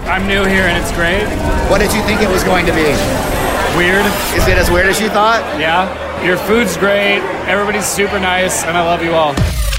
I'm new here and it's great. What did you think it was going to be? Weird. Is it as weird as you thought? Yeah. Your food's great. Everybody's super nice, and I love you all.